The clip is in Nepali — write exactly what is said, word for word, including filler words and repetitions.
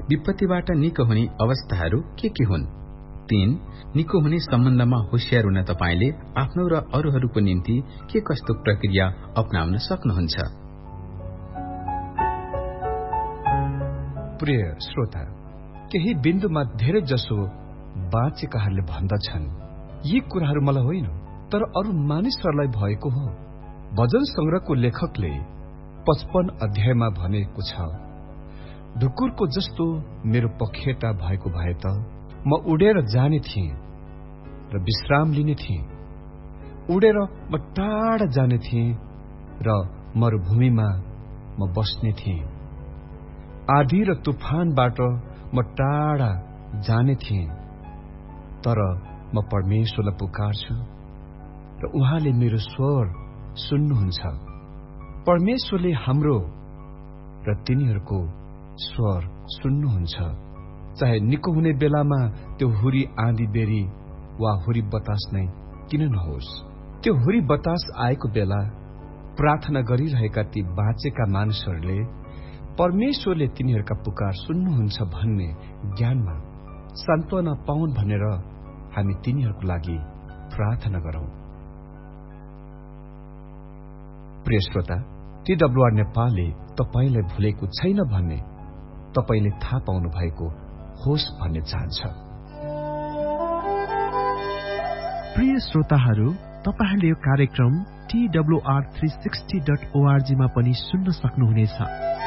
विपत्तिबाट निको हुने अवस्थाहरू के के हुन्? तीन, निको हुने सम्बन्धमा होशियार हुन तपाईले आफ्नो र अरूहरूको निम्ति के कस्तो प्रक्रिया अपनाउन सक्नुहुन्छ? प्रिय श्रोता, केही बिन्दुमा धेरै जसो बाँचेकाहरूले भन्दछन्, यी कुराहरू मलाई होइन तर अरू मानिसहरूलाई भएको हो। भजन संग्रहको लेखकले पचपन्न अध्यायमा भनेको छ, ढुकुरको जस्तो मेरो पखेटा भएको भए त म उडेर जाने थिएँ र विश्राम लिने थिएँ। उडेर म टाढा जाने थिएँ र मरुभूमिमा म बस्ने थिएँ। आँधी र तुफानबाट म टाढा जाने थिएँ, तर म परमेश्वरलाई पुकार्छु र उहाँले मेरो स्वर सुन्नुहुन्छ। परमेश्वरले हाम्रो र तिनीहरूको स्वर सुन्नुहुन्छ। चाहे निको हुने बेलामा त्यो हुरी आँधी बेरी वा हुरी बतास नै किन नहोस्। त्यो हुरी बतास आएको बेला प्रार्थना गरिरहेका ती बाँचेका मानिसहरूले परमेश्वरले तिनीहरूका पुकार सुन्नुहुन्छ भन्ने ज्ञानमा सान्त्वना पाउन् भनेर हामी तिनीहरूको लागि प्रार्थना गरौं। प्रिय श्रोता, टीडब्ल्यूआर नेपालले तपाईलाई भुलेको छैन भन्ने तपाईले थाहा पाउनु भएको होस् भन्ने चाहन्छ। प्रिय श्रोताहरू, तपाईहरूले यो कार्यक्रम T W R three sixty dot ORG मा पनि सुन्न सक्नुहुनेछ।